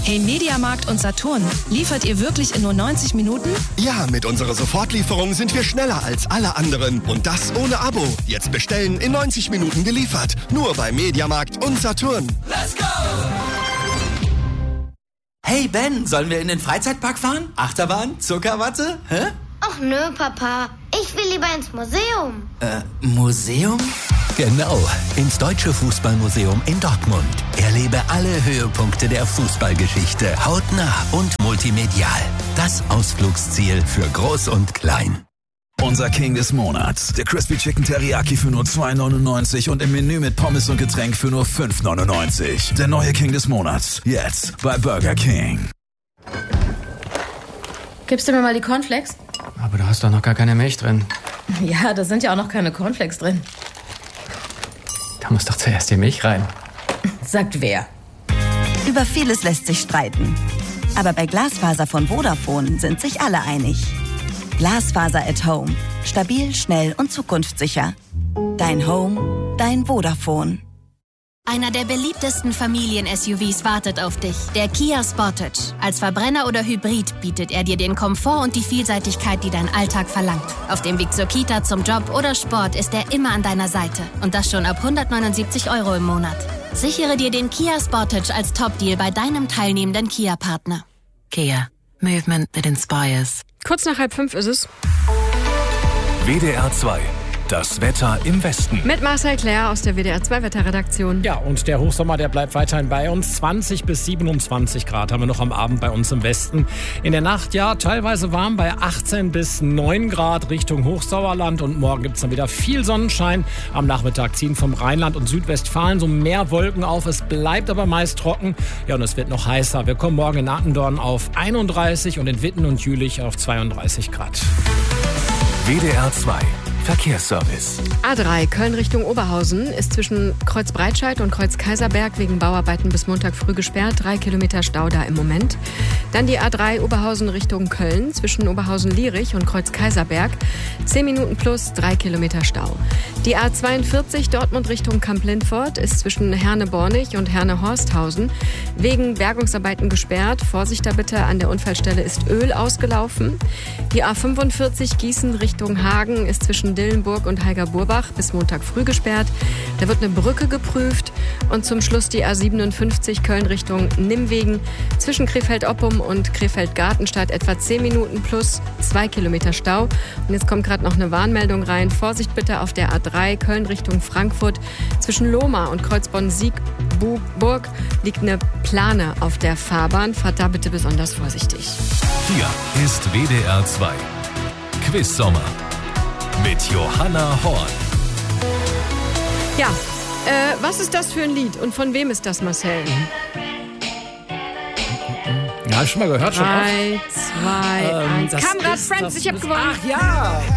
Hey Mediamarkt und Saturn, liefert ihr wirklich in nur 90 Minuten? Ja, mit unserer Sofortlieferung sind wir schneller als alle anderen. Und das ohne Abo. Jetzt bestellen, in 90 Minuten geliefert. Nur bei Mediamarkt und Saturn. Let's go! Hey Ben, sollen wir in den Freizeitpark fahren? Achterbahn? Zuckerwatte? Hä? Ach nö, Papa. Ich will lieber ins Museum. Museum? Genau, ins Deutsche Fußballmuseum in Dortmund. Erlebe alle Höhepunkte der Fußballgeschichte hautnah und multimedial. Das Ausflugsziel für Groß und Klein. Unser King des Monats. Der Crispy Chicken Teriyaki für nur 2,99 und im Menü mit Pommes und Getränk für nur 5,99. Der neue King des Monats. Jetzt bei Burger King. Gibst du mir mal die Cornflakes? Aber da hast doch noch gar keine Milch drin. Ja, da sind ja auch noch keine Cornflakes drin. Da muss doch zuerst die Milch rein. Sagt wer? Über vieles lässt sich streiten. Aber bei Glasfaser von Vodafone sind sich alle einig. Glasfaser at Home. Stabil, schnell und zukunftssicher. Dein Home, dein Vodafone. Einer der beliebtesten Familien-SUVs wartet auf dich. Der Kia Sportage. Als Verbrenner oder Hybrid bietet er dir den Komfort und die Vielseitigkeit, die dein Alltag verlangt. Auf dem Weg zur Kita, zum Job oder Sport ist er immer an deiner Seite. Und das schon ab 179 € im Monat. Sichere dir den Kia Sportage als Top-Deal bei deinem teilnehmenden Kia-Partner. Kia. Movement that inspires. Kurz nach 4:30 ist es. WDR 2. Das Wetter im Westen. Mit Marcel Claire aus der WDR 2 Wetterredaktion. Ja, und der Hochsommer, der bleibt weiterhin bei uns. 20 bis 27 Grad haben wir noch am Abend bei uns im Westen. In der Nacht, ja, teilweise warm bei 18 bis 9 Grad Richtung Hochsauerland. Und morgen gibt es dann wieder viel Sonnenschein. Am Nachmittag ziehen vom Rheinland und Südwestfalen so mehr Wolken auf. Es bleibt aber meist trocken. Ja, und es wird noch heißer. Wir kommen morgen in Attendorn auf 31 und in Witten und Jülich auf 32 Grad. WDR 2. Verkehrsservice. A3 Köln Richtung Oberhausen ist zwischen Kreuz Breitscheid und Kreuz Kaiserberg wegen Bauarbeiten bis Montag früh gesperrt. 3 Kilometer Stau da im Moment. Dann die A3 Oberhausen Richtung Köln zwischen Oberhausen-Lierich und Kreuz Kaiserberg. 10 Minuten plus 3 Kilometer Stau. Die A42 Dortmund Richtung Kamp-Lindfort ist zwischen Herne-Bornig und Herne-Horsthausen wegen Bergungsarbeiten gesperrt. Vorsicht da bitte, an der Unfallstelle ist Öl ausgelaufen. Die A45 Gießen Richtung Hagen ist zwischen Dillenburg und Heiger-Burbach bis Montag früh gesperrt. Da wird eine Brücke geprüft. Und zum Schluss die A57 Köln Richtung Nimwegen zwischen Krefeld-Oppum und Krefeld-Gartenstadt etwa 10 Minuten plus 2 Kilometer Stau. Und jetzt kommt gerade noch eine Warnmeldung rein. Vorsicht bitte auf der A3 Köln Richtung Frankfurt. Zwischen Lohmar und Kreuzbonn-Siegburg liegt eine Plane auf der Fahrbahn. Fahrt da bitte besonders vorsichtig. Hier ist WDR 2. Quiz-Sommer. Mit Johanna Horn. Ja, was ist das für ein Lied und von wem ist das, Marcel? Ja, hab ich schon mal gehört. 3, 2, 1. Kamerad Friends, ich hab gewonnen. Ach ja!